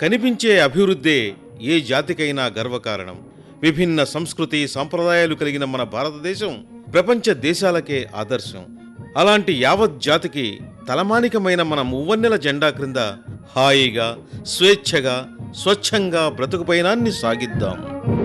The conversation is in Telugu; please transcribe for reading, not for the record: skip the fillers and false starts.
కనిపించే అభివృద్ధే ఏ జాతికైనా గర్వకారణం. విభిన్న సంస్కృతి సంప్రదాయాలు కలిగిన మన భారతదేశం ప్రపంచ దేశాలకే ఆదర్శం. అలాంటి యావత్ జాతికి తలమానికమైన మన మువ్వన్నెల జెండా క్రింద హాయిగా, స్వేచ్ఛగా, స్వచ్ఛంగా బ్రతుకు పయనాన్ని సాగిద్దాం.